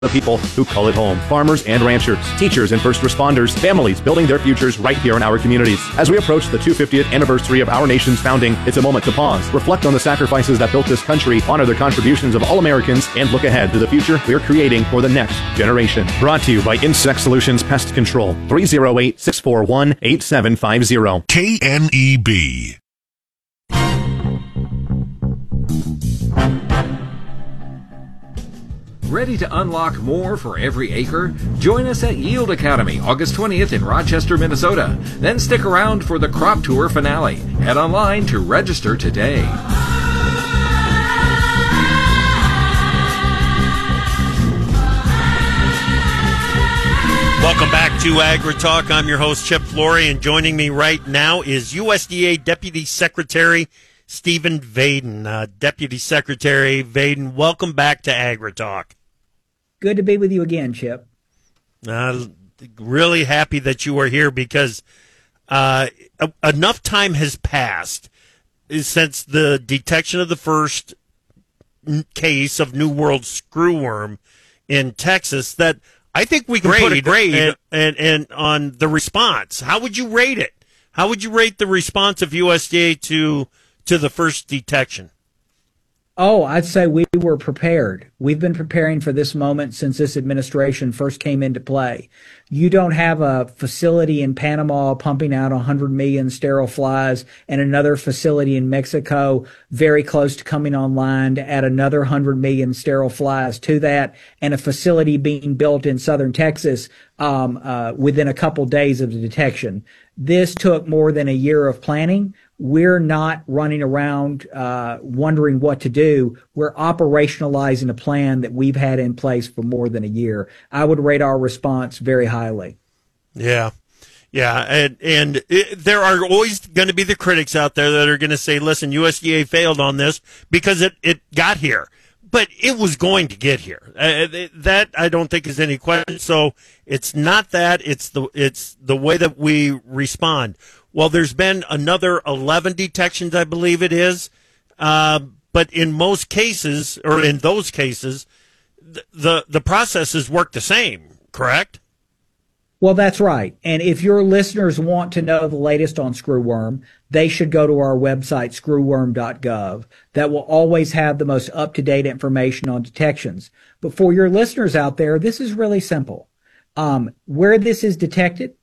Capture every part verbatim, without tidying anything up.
the people who call it home. Farmers and ranchers, teachers and first responders, families building their futures right here in our communities. As we approach the two hundred fiftieth anniversary of our nation's founding, it's a moment to pause, reflect on the sacrifices that built this country, honor the contributions of all Americans, and look ahead to the future we're creating for the next generation. Brought to you by Insect Solutions Pest Control. three oh eight, six four one, eight seven five zero. K N E B. Ready to unlock more for every acre? Join us at Yield Academy August twentieth in Rochester, Minnesota. Then stick around for the Crop Tour finale. Head online to register today. Welcome back to Agri-Talk. I'm your host, Chip Flory, and joining me right now is U S D A Deputy Secretary Stephen Vaden. Uh, Deputy Secretary Vaden, welcome back to Agri-Talk. Good to be with you again, Chip. Uh, really happy that you are here because uh, enough time has passed since the detection of the first case of New World screwworm in Texas that I think we can grade, put a grade and, and, and on the response. How would you rate it? How would you rate the response of U S D A to to the first detection? Oh, I'd say we were prepared. We've been preparing for this moment since this administration first came into play. You don't have a facility in Panama pumping out one hundred million sterile flies and another facility in Mexico very close to coming online to add another one hundred million sterile flies to that, and a facility being built in southern Texas um, uh, within a couple days of the detection. This took more than a year of planning. We're not running around uh, wondering what to do. We're operationalizing a plan that we've had in place for more than a year. I would rate our response very highly. Yeah. Yeah, and, and it, there are always going to be the critics out there that are going to say, listen, U S D A failed on this because it, it got here. But it was going to get here. Uh, that I don't think is any question. So it's not that. It's the it's the way that we respond. Well, there's been another eleven detections, I believe it is. Uh, but in most cases, or in those cases, the, the the processes work the same, correct? Well, that's right. And if your listeners want to know the latest on screwworm, they should go to our website, screwworm dot gov. That will always have the most up-to-date information on detections. But for your listeners out there, this is really simple. Um, where this is detected,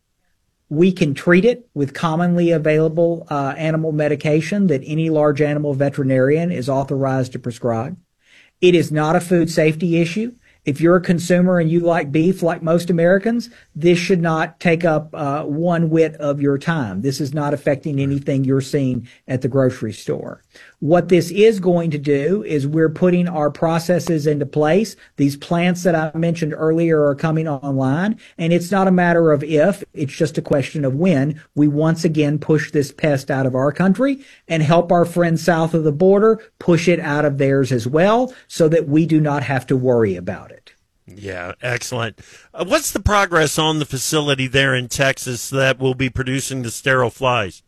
we can treat it with commonly available uh, animal medication that any large animal veterinarian is authorized to prescribe. It is not a food safety issue. If you're a consumer and you like beef like most Americans, this should not take up uh, one whit of your time. This is not affecting anything you're seeing at the grocery store. What this is going to do is we're putting our processes into place. These plants that I mentioned earlier are coming online, and it's not a matter of if, it's just a question of when we once again push this pest out of our country and help our friends south of the border push it out of theirs as well so that we do not have to worry about it. Yeah, excellent. Uh, what's the progress on the facility there in Texas that will be producing the sterile flies?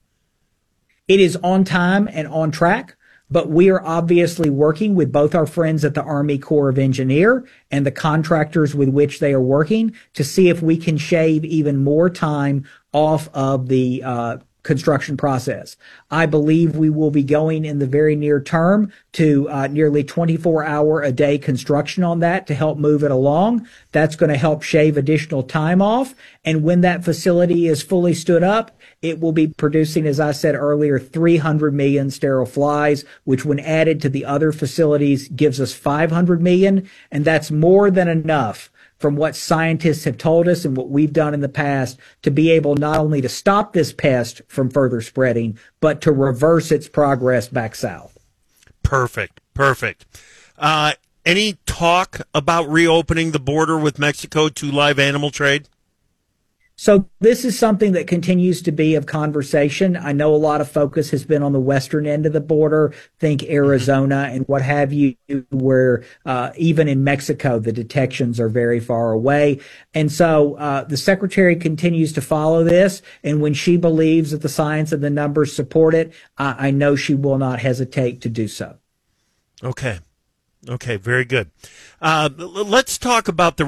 It is on time and on track, but we are obviously working with both our friends at the Army Corps of Engineers and the contractors with which they are working to see if we can shave even more time off of the uh, construction process. I believe we will be going in the very near term to uh, nearly twenty-four hour a day construction on that to help move it along. That's going to help shave additional time off. And when that facility is fully stood up, it will be producing, as I said earlier, three hundred million sterile flies, which when added to the other facilities gives us five hundred million. And that's more than enough from what scientists have told us and what we've done in the past to be able not only to stop this pest from further spreading, but to reverse its progress back south. Perfect. Perfect. Uh, any talk about reopening the border with Mexico to live animal trade? So this is something that continues to be of conversation. I know a lot of focus has been on the western end of the border, think Arizona and what have you, where uh, even in Mexico, the detections are very far away. And so uh, the secretary continues to follow this. And when she believes that the science and the numbers support it, I, I know she will not hesitate to do so. Okay. Okay, very good. Uh, let's talk about the